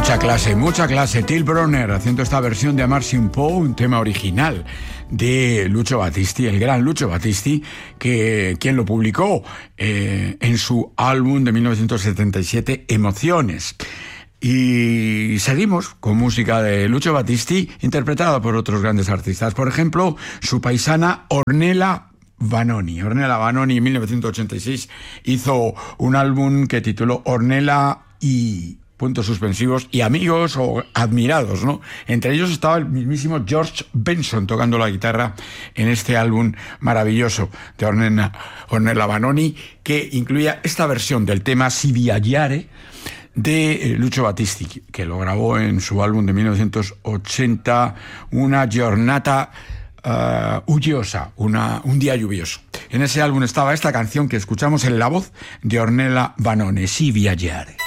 Mucha clase. Till Brönner haciendo esta versión de Amarsi un po', un tema original de Lucio Battisti, el gran Lucio Battisti, quien lo publicó en su álbum de 1977, Emociones. Y seguimos con música de Lucio Battisti, interpretada por otros grandes artistas. Por ejemplo, su paisana Ornella Vanoni. Ornella Vanoni en 1986 hizo un álbum que tituló Ornella y puntos suspensivos y amigos o admirados, ¿no? Entre ellos estaba el mismísimo George Benson tocando la guitarra en este álbum maravilloso de Ornella Vanoni, que incluía esta versión del tema Si viaggiare de Lucio Battisti, que lo grabó en su álbum de 1980, Una giornata uggiosa, un día lluvioso. En ese álbum estaba esta canción que escuchamos en la voz de Ornella Vanoni, Si viaggiare.